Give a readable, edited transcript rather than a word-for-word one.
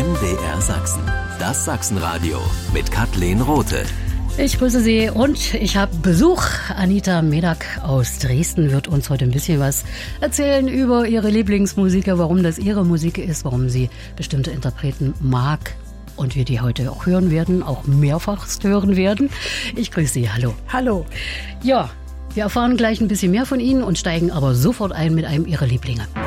MDR Sachsen. Das Sachsenradio mit Kathleen Rothe. Ich grüße Sie und ich habe Besuch. Anita Medak aus Dresden wird uns heute ein bisschen was erzählen über ihre Lieblingsmusiker, warum das ihre Musik ist, warum sie bestimmte Interpreten mag und wir die heute auch hören werden, auch mehrfachst hören werden. Ich grüße Sie, hallo. Hallo. Ja, wir erfahren gleich ein bisschen mehr von Ihnen und steigen aber sofort ein mit einem Ihrer Lieblinge.